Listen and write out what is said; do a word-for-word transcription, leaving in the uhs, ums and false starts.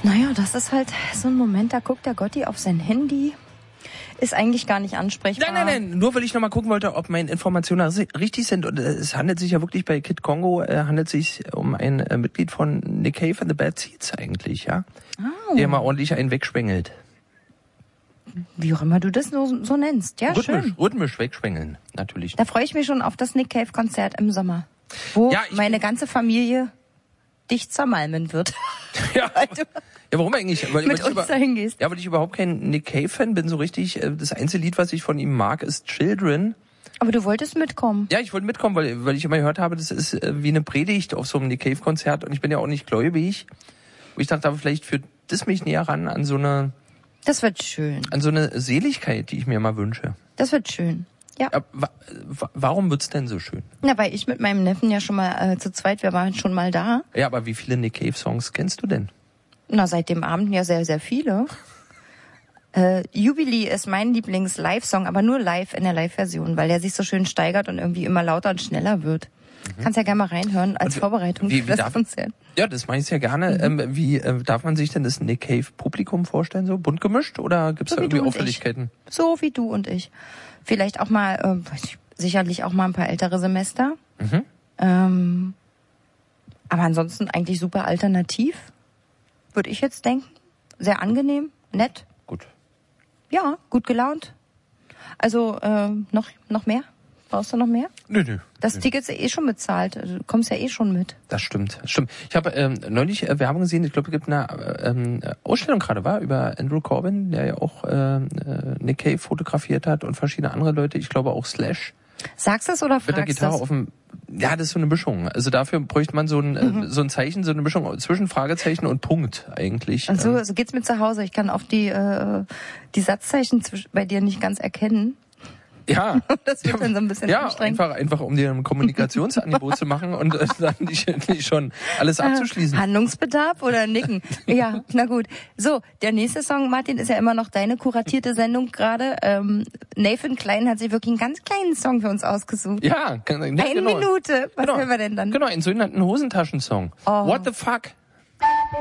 Naja, das ist halt so ein Moment, da guckt der Gotti auf sein Handy. Ist eigentlich gar nicht ansprechbar. Nein, nein, nein. Nur weil ich nochmal gucken wollte, ob meine Informationen richtig sind. Und es handelt sich ja wirklich bei Kid Kongo, äh, handelt sich um ein äh, Mitglied von Nick Cave and the Bad Seeds eigentlich, ja. Oh. Der mal ordentlich einen wegschwengelt. Wie auch immer du das so, so nennst. Ja, rhythmisch, schön. Rhythmisch wegschwengeln, natürlich. Da freue ich mich schon auf das Nick Cave Konzert im Sommer. Wo ja, meine ganze Familie dich zermalmen wird. Ja, ja, warum eigentlich? Weil, mit weil uns dahin gehst. Ja, weil ich überhaupt kein Nick Cave-Fan bin, so richtig. Das einzige Lied, was ich von ihm mag, ist Children. Aber du wolltest mitkommen. Ja, ich wollte mitkommen, weil, weil ich immer gehört habe, das ist wie eine Predigt auf so einem Nick Cave-Konzert. Und ich bin ja auch nicht gläubig. Und ich dachte aber, vielleicht führt das mich näher ran an so eine... Das wird schön. An so eine Seligkeit, die ich mir mal wünsche. Das wird schön. Ja. Aber, wa- warum wird's denn so schön? Na, weil ich mit meinem Neffen ja schon mal äh, zu zweit, wir waren schon mal da. Ja, aber wie viele Nick Cave Songs kennst du denn? Na, seit dem Abend ja sehr, sehr viele. Äh, Jubilee ist mein Lieblings-Live-Song, aber nur live in der Live-Version, weil der sich so schön steigert und irgendwie immer lauter und schneller wird. Mhm. Kannst ja gerne mal reinhören als und Vorbereitung wie, für wie das darf, Konzert. Ja, das mache ich sehr gerne. Mhm. Ähm, wie äh, darf man sich denn das Nick Cave Publikum vorstellen? So bunt gemischt oder gibt's so da irgendwie Auffälligkeiten? Ich. So wie du und ich. Vielleicht auch mal, äh, weiß ich, sicherlich auch mal ein paar ältere Semester. Mhm. Ähm, aber ansonsten eigentlich super alternativ, würde ich jetzt denken. Sehr angenehm, nett. Gut. Ja, gut gelaunt. Also äh, noch noch mehr? Brauchst du noch mehr? Nö, nö. Das nö. Ticket ist ja eh schon bezahlt. Also, du kommst ja eh schon mit. Das stimmt, das stimmt. Ich habe ähm, neulich äh, Werbung gesehen, ich glaube, es gibt eine ähm, Ausstellung gerade, war, über Andrew Corbin, der ja auch äh, Nick Cave fotografiert hat und verschiedene andere Leute, ich glaube auch Slash. Sagst du es oder fragst du Mit der Gitarre das? auf dem, ja, das ist so eine Mischung. Also dafür bräuchte man so ein, mhm. äh, so ein Zeichen, so eine Mischung zwischen Fragezeichen und Punkt eigentlich. Also ähm. so geht's mir zu Hause. Ich kann auch die äh, die Satzzeichen zwisch- bei dir nicht ganz erkennen. Ja. Das wird dann so ein bisschen ja, anstrengend. einfach, einfach um dir ein Kommunikationsangebot zu machen und äh, dann nicht, nicht schon alles abzuschließen. Handlungsbedarf oder Nicken? Ja, na gut. So, der nächste Song, Martin, ist ja immer noch deine kuratierte Sendung gerade. Ähm, Nathan Klein hat sich wirklich einen ganz kleinen Song für uns ausgesucht. Ja, ne, Eine genau. Minute. Was genau. hören wir denn dann? Genau, einen sogenannten Hosentaschensong. Oh. What the fuck?